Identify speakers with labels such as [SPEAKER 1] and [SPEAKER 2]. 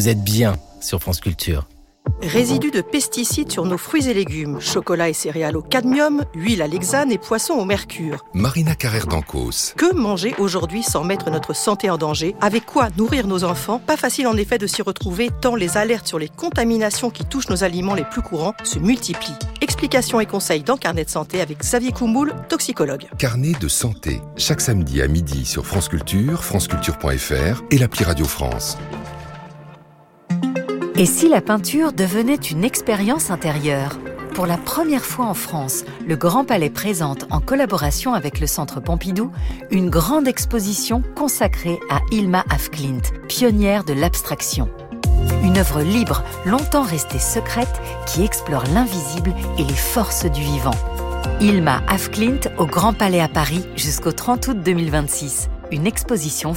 [SPEAKER 1] Vous êtes bien sur France Culture.
[SPEAKER 2] Résidus de pesticides sur nos fruits et légumes, chocolat et céréales au cadmium, huile à l'hexane et poissons au mercure.
[SPEAKER 3] Marina Carrère d'Ancos.
[SPEAKER 2] Que manger aujourd'hui sans mettre notre santé en danger ? Avec quoi nourrir nos enfants ? Pas facile en effet de s'y retrouver tant les alertes sur les contaminations qui touchent nos aliments les plus courants se multiplient. Explications et conseils dans Carnet de santé avec Xavier Koumoul, toxicologue.
[SPEAKER 3] Carnet de santé, chaque samedi à midi sur France Culture, franceculture.fr et l'appli Radio France.
[SPEAKER 4] Et si la peinture devenait une expérience intérieure ? Pour la première fois en France, le Grand Palais présente, en collaboration avec le Centre Pompidou, une grande exposition consacrée à Hilma af Klint, pionnière de l'abstraction. Une œuvre libre, longtemps restée secrète, qui explore l'invisible et les forces du vivant. Hilma af Klint au Grand Palais à Paris jusqu'au 30 août 2026. Une exposition